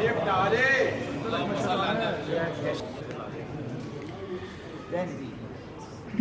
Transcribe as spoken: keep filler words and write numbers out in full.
يفتح عليك. اللهم صل على النبي. تاني دي